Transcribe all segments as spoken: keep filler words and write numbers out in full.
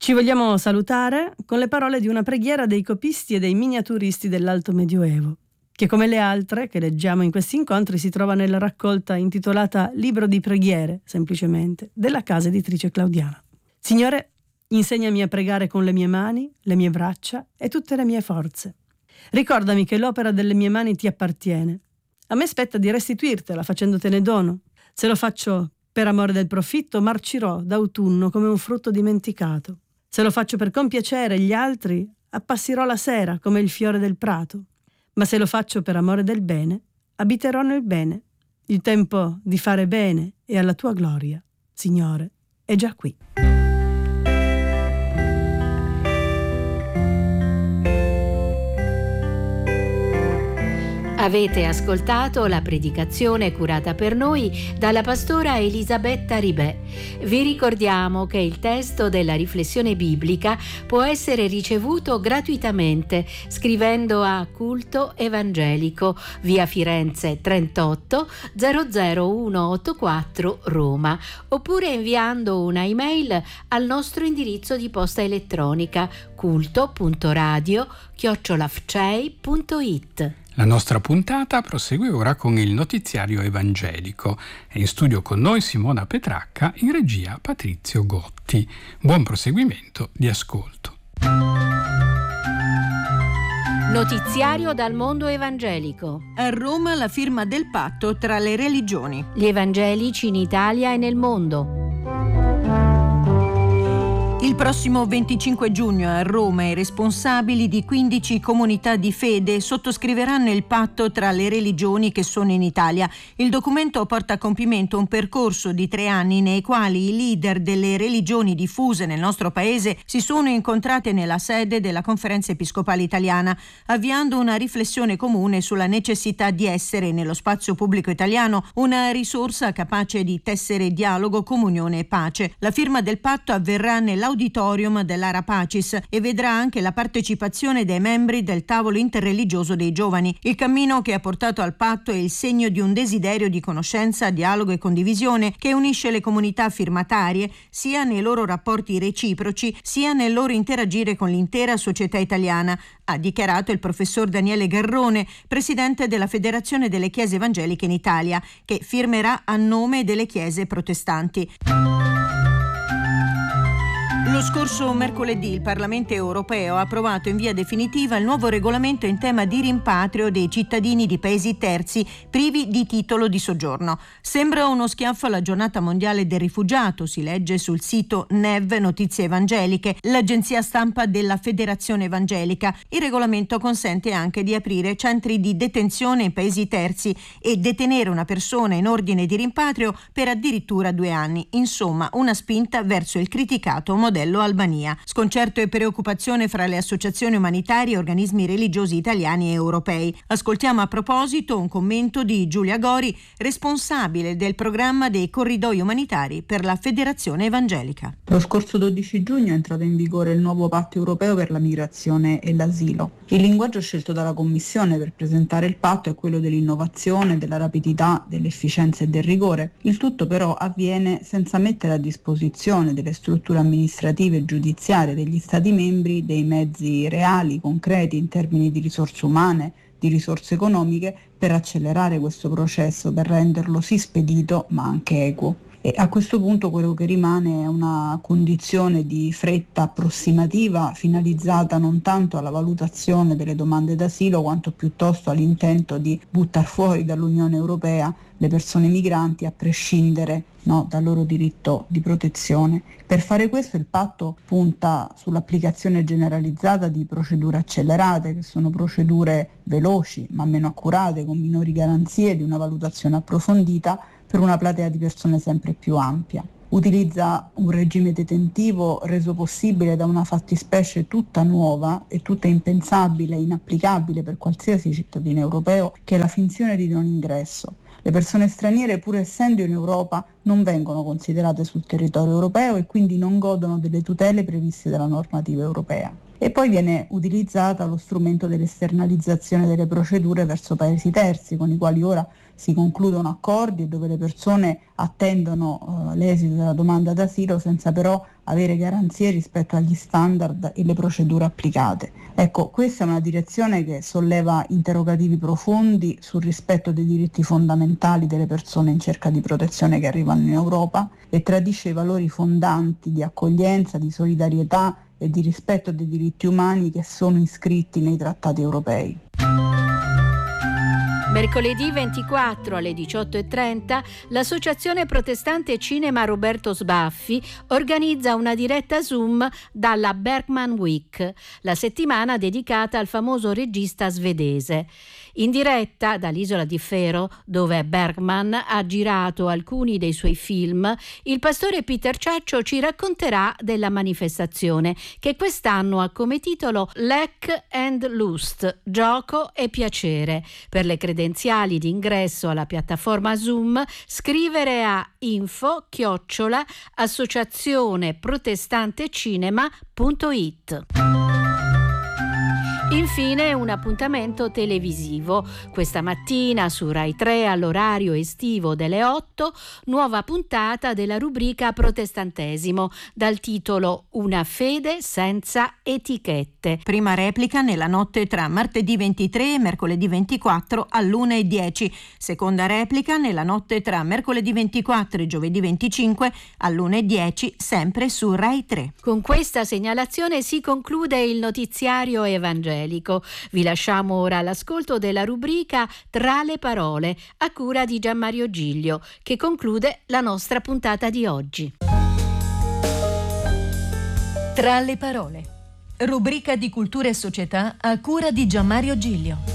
Ci vogliamo salutare con le parole di una preghiera dei copisti e dei miniaturisti dell'Alto Medioevo, che come le altre che leggiamo in questi incontri si trova nella raccolta intitolata Libro di preghiere, semplicemente, della casa editrice Claudiana. Signore, insegnami a pregare con le mie mani, le mie braccia e tutte le mie forze. Ricordami che l'opera delle mie mani ti appartiene. A me spetta di restituirtela facendotene dono. Se lo faccio per amore del profitto, marcirò d'autunno come un frutto dimenticato. Se lo faccio per compiacere gli altri, appassirò la sera come il fiore del prato. Ma se lo faccio per amore del bene, abiterò nel bene. Il tempo di fare bene e alla tua gloria, Signore, è già qui. Avete ascoltato la predicazione curata per noi dalla pastora Elisabetta Ribè. Vi ricordiamo che il testo della riflessione biblica può essere ricevuto gratuitamente scrivendo a Culto Evangelico, via Firenze trentotto zero zero uno otto quattro Roma, oppure inviando una email al nostro indirizzo di posta elettronica culto punto radio chiocciola f c e i punto i t. La nostra puntata prosegue ora con il notiziario evangelico. È in studio con noi Simona Petracca, in regia Patrizio Gotti. Buon proseguimento di ascolto. Notiziario dal mondo evangelico. A Roma la firma del patto tra le religioni. Gli evangelici in Italia e nel mondo. Il prossimo venticinque giugno a Roma i responsabili di quindici comunità di fede sottoscriveranno il patto tra le religioni che sono in Italia. Il documento porta a compimento un percorso di tre anni nei quali i leader delle religioni diffuse nel nostro paese si sono incontrate nella sede della Conferenza Episcopale Italiana, avviando una riflessione comune sulla necessità di essere nello spazio pubblico italiano una risorsa capace di tessere dialogo, comunione e pace. La firma del patto avverrà nell'auditorium dell'Ara Pacis e vedrà anche la partecipazione dei membri del tavolo interreligioso dei giovani. Il cammino che ha portato al patto è il segno di un desiderio di conoscenza, dialogo e condivisione che unisce le comunità firmatarie sia nei loro rapporti reciproci sia nel loro interagire con l'intera società italiana, ha dichiarato il professor Daniele Garrone, presidente della Federazione delle Chiese Evangeliche in Italia, che firmerà a nome delle chiese protestanti. Lo scorso mercoledì il Parlamento europeo ha approvato in via definitiva il nuovo regolamento in tema di rimpatrio dei cittadini di paesi terzi privi di titolo di soggiorno. Sembra uno schiaffo alla giornata mondiale del rifugiato, si legge sul sito N E V Notizie Evangeliche, l'agenzia stampa della Federazione Evangelica. Il regolamento consente anche di aprire centri di detenzione in paesi terzi e detenere una persona in ordine di rimpatrio per addirittura due anni. Insomma, una spinta verso il criticato modello Albania. Sconcerto e preoccupazione fra le associazioni umanitarie e organismi religiosi italiani e europei. Ascoltiamo a proposito un commento di Giulia Gori, responsabile del programma dei corridoi umanitari per la Federazione Evangelica. Lo scorso dodici giugno è entrato in vigore il nuovo patto europeo per la migrazione e l'asilo. Il linguaggio scelto dalla Commissione per presentare il patto è quello dell'innovazione, della rapidità, dell'efficienza e del rigore. Il tutto però avviene senza mettere a disposizione delle strutture amministrative e giudiziarie degli Stati membri dei mezzi reali, concreti in termini di risorse umane, di risorse economiche per accelerare questo processo, per renderlo sì spedito ma anche equo. E a questo punto quello che rimane è una condizione di fretta approssimativa finalizzata non tanto alla valutazione delle domande d'asilo quanto piuttosto all'intento di buttar fuori dall'Unione Europea le persone migranti a prescindere no, dal loro diritto di protezione. Per fare questo il patto punta sull'applicazione generalizzata di procedure accelerate, che sono procedure veloci ma meno accurate, con minori garanzie di una valutazione approfondita per una platea di persone sempre più ampia. Utilizza un regime detentivo reso possibile da una fattispecie tutta nuova e tutta impensabile e inapplicabile per qualsiasi cittadino europeo, che è la finzione di non ingresso. Le persone straniere, pur essendo in Europa, non vengono considerate sul territorio europeo e quindi non godono delle tutele previste dalla normativa europea. E poi viene utilizzata lo strumento dell'esternalizzazione delle procedure verso paesi terzi, con i quali ora si concludono accordi e dove le persone attendono uh, l'esito della domanda d'asilo senza però avere garanzie rispetto agli standard e le procedure applicate. Ecco, questa è una direzione che solleva interrogativi profondi sul rispetto dei diritti fondamentali delle persone in cerca di protezione che arrivano in Europa e tradisce i valori fondanti di accoglienza, di solidarietà e di rispetto dei diritti umani che sono iscritti nei trattati europei. Mercoledì ventiquattro alle diciotto e trenta l'Associazione Protestante Cinema Roberto Sbaffi organizza una diretta Zoom dalla Bergman Week, la settimana dedicata al famoso regista svedese. In diretta dall'isola di Faro, dove Bergman ha girato alcuni dei suoi film, il pastore Peter Ciaccio ci racconterà della manifestazione che quest'anno ha come titolo Lek and Lust, gioco e piacere. Per le credenziali di ingresso alla piattaforma Zoom scrivere a info chiocciola associazione protestante cinema punto it. Infine un appuntamento televisivo. Questa mattina su Rai tre all'orario estivo delle otto, nuova puntata della rubrica Protestantesimo dal titolo Una fede senza etichette. Prima replica nella notte tra martedì ventitré e mercoledì ventiquattro all'una e dieci. Seconda replica nella notte tra mercoledì ventiquattro e giovedì venticinque all'una e dieci, sempre su Rai tre. Con questa segnalazione si conclude il notiziario evangelico. Vi lasciamo ora all'ascolto della rubrica Tra le parole, a cura di Gianmario Giglio, che conclude la nostra puntata di oggi. Tra le parole, rubrica di cultura e società a cura di Gianmario Giglio.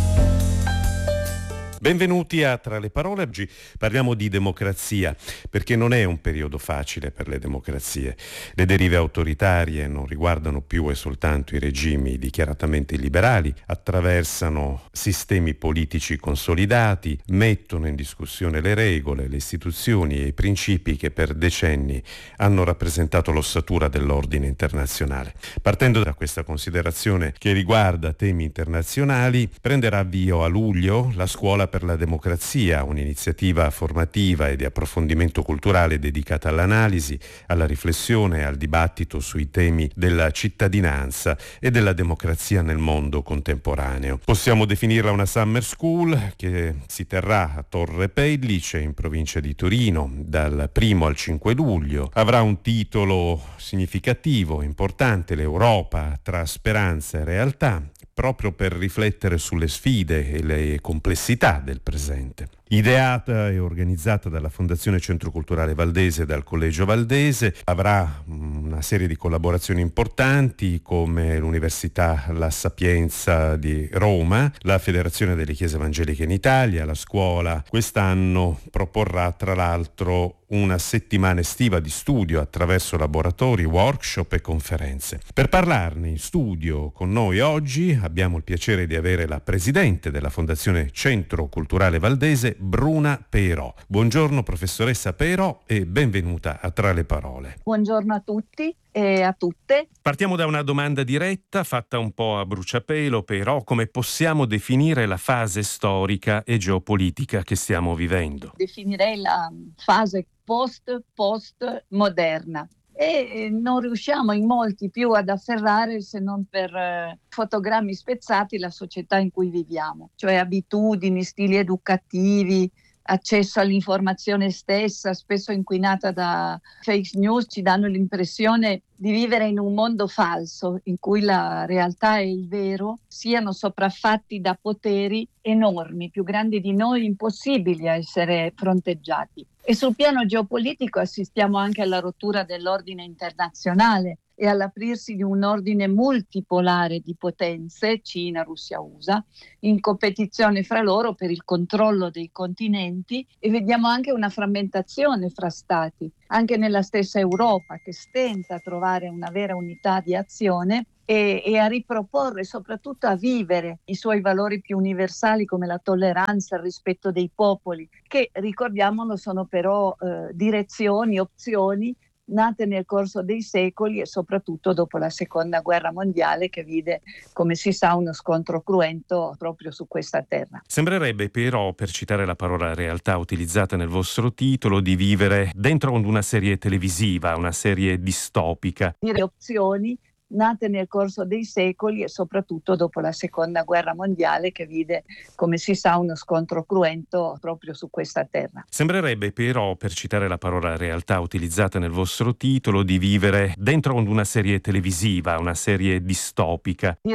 Benvenuti a Tra le parole. Oggi parliamo di democrazia, perché non è un periodo facile per le democrazie. Le derive autoritarie non riguardano più e soltanto i regimi dichiaratamente liberali, attraversano sistemi politici consolidati, mettono in discussione le regole, le istituzioni e i principi che per decenni hanno rappresentato l'ossatura dell'ordine internazionale. Partendo da questa considerazione che riguarda temi internazionali, prenderà avvio a luglio la Scuola per la democrazia, un'iniziativa formativa e di approfondimento culturale dedicata all'analisi, alla riflessione e al dibattito sui temi della cittadinanza e della democrazia nel mondo contemporaneo. Possiamo definirla una summer school che si terrà a Torre Pellice, in provincia di Torino, dal primo al cinque luglio. Avrà un titolo significativo, importante: l'Europa tra speranza e realtà, proprio per riflettere sulle sfide e le complessità del presente. Ideata e organizzata dalla Fondazione Centro Culturale Valdese e dal Collegio Valdese, avrà una serie di collaborazioni importanti come l'Università La Sapienza di Roma, la Federazione delle Chiese Evangeliche in Italia. La scuola quest'anno proporrà tra l'altro una settimana estiva di studio attraverso laboratori, workshop e conferenze. Per parlarne in studio con noi oggi abbiamo il piacere di avere la presidente della Fondazione Centro Culturale Valdese, Bruna Peirò. Buongiorno professoressa Peirò e benvenuta a Tra le parole. Buongiorno a tutti e a tutte. Partiamo da una domanda diretta fatta un po' a bruciapelo. Peirò, come possiamo definire la fase storica e geopolitica che stiamo vivendo? Definirei la fase post-post moderna. E non riusciamo in molti più ad afferrare, se non per eh, fotogrammi spezzati, la società in cui viviamo, cioè abitudini, stili educativi, accesso all'informazione stessa, spesso inquinata da fake news, ci danno l'impressione di vivere in un mondo falso, in cui la realtà e il vero siano sopraffatti da poteri enormi, più grandi di noi, impossibili a essere fronteggiati. E sul piano geopolitico assistiamo anche alla rottura dell'ordine internazionale e all'aprirsi di un ordine multipolare di potenze, Cina, Russia, U S A, in competizione fra loro per il controllo dei continenti, e vediamo anche una frammentazione fra stati, anche nella stessa Europa, che stenta a trovare una vera unità di azione e, e a riproporre, soprattutto a vivere i suoi valori più universali come la tolleranza, il rispetto dei popoli, che, ricordiamolo, sono però eh, direzioni, opzioni nate nel corso dei secoli e soprattutto dopo la seconda guerra mondiale, che vide, come si sa, uno scontro cruento proprio su questa terra. Sembrerebbe però, per citare la parola realtà utilizzata nel vostro titolo, di vivere dentro una serie televisiva, una serie distopica. Dire opzioni nate nel corso dei secoli e soprattutto dopo la seconda guerra mondiale, che vide, come si sa, uno scontro cruento proprio su questa terra. Sembrerebbe però, per citare la parola realtà utilizzata nel vostro titolo, di vivere dentro una serie televisiva, una serie distopica.